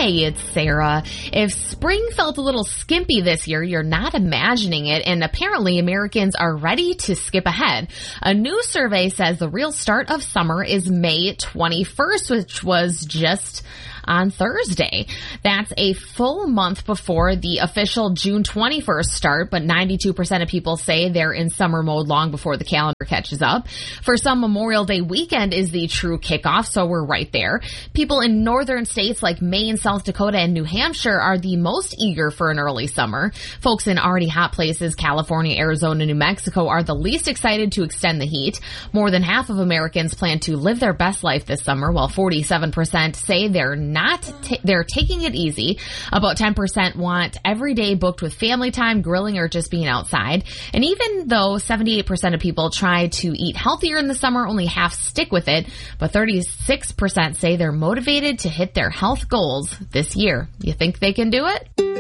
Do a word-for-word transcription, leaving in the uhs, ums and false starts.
Hey, it's Sarah. If spring felt a little skimpy this year, you're not imagining it, and apparently Americans are ready to skip ahead. A new survey says the real start of summer is May twenty-first, which was just on Thursday. That's a full month before the official June twenty-first start, but ninety-two percent of people say they're in summer mode long before the calendar catches up. For some, Memorial Day weekend is the true kickoff, so we're right there. People in northern states like Maine, South Dakota, and New Hampshire are the most eager for an early summer. Folks in already hot places, California, Arizona, New Mexico, are the least excited to extend the heat. More than half of Americans plan to live their best life this summer, while forty-seven percent say they're not, ta- they're taking it easy. About ten percent want every day booked with family time, grilling, or just being outside. And even though seventy-eight percent of people try to eat healthier in the summer, only half stick with it. But thirty-six percent say they're motivated to hit their health goals this year. You think they can do it?